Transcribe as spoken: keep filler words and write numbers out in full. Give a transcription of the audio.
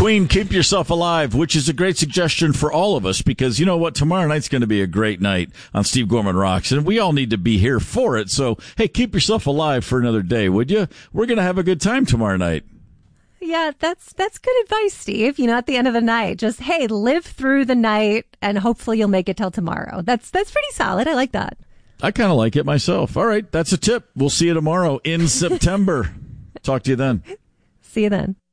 Queen, keep yourself alive, which is a great suggestion for all of us because you know what? Tomorrow night's going to be a great night on Steve Gorman Rocks, and we all need to be here for it. So, hey, keep yourself alive for another day, would you? We're going to have a good time tomorrow night. Yeah, that's that's good advice, Steve. You know, at the end of the night, just, hey, live through the night, and hopefully you'll make it till tomorrow. That's that's pretty solid. I like that. I kind of like it myself. All right, that's a tip. We'll see you tomorrow in September. Talk to you then. See you then.